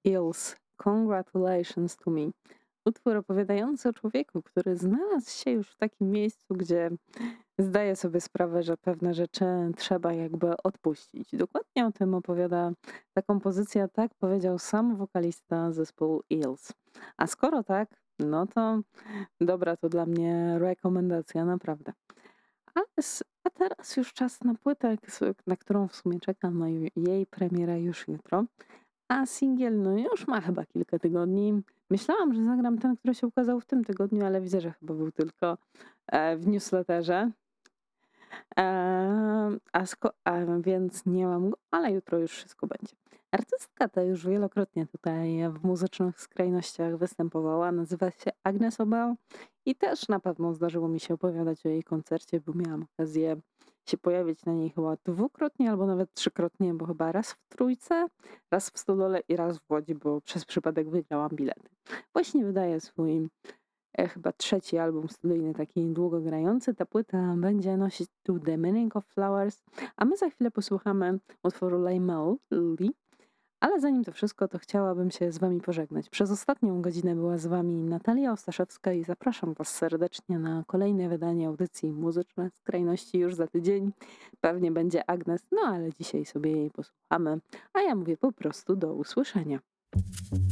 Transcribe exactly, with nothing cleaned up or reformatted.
Hills, Congratulations to Me. Utwór opowiadający o człowieku, który znalazł się już w takim miejscu, gdzie zdaje sobie sprawę, że pewne rzeczy trzeba jakby odpuścić. Dokładnie o tym opowiada ta kompozycja, tak powiedział sam wokalista zespołu Eels. A skoro tak, no to dobra, to dla mnie rekomendacja, naprawdę. A, s- a teraz już czas na płytę, ks- na którą w sumie czekam, na ju- jej premierę już jutro. A singiel, no już ma chyba kilka tygodni. Myślałam, że zagram ten, który się ukazał w tym tygodniu, ale widzę, że chyba był tylko e, w newsletterze. Em, a, sko- a więc nie mam go, ale jutro już wszystko będzie. Artystka ta już wielokrotnie tutaj w muzycznych skrajnościach występowała. Nazywa się Agnes Obel i też na pewno zdarzyło mi się opowiadać o jej koncercie, bo miałam okazję się pojawić na niej chyba dwukrotnie albo nawet trzykrotnie, bo chyba raz w Trójce, raz w Stodole i raz w Łodzi, bo przez przypadek wygrałam bilety. Właśnie wydaje swój e, chyba trzeci album studyjny, taki długogrający. Ta płyta będzie nosić To The Meaning of Flowers, a my za chwilę posłuchamy utworu Laimel Lee. Ale zanim to wszystko, to chciałabym się z wami pożegnać. Przez ostatnią godzinę była z wami Natalia Ostaszewska i zapraszam was serdecznie na kolejne wydanie audycji Muzyczne Skrajności już za tydzień. Pewnie będzie Agnes, no ale dzisiaj sobie jej posłuchamy, a ja mówię po prostu do usłyszenia.